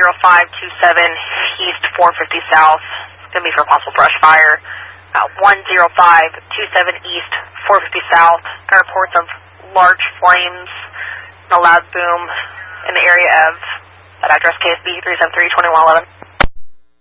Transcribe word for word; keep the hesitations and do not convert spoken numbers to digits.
zero five two seven East four fifty South. It's going to be for possible brush fire. Uh, one zero five two seven East four fifty South. Got reports of large flames and a loud boom in the area of that address, K S B three seven three two one one one.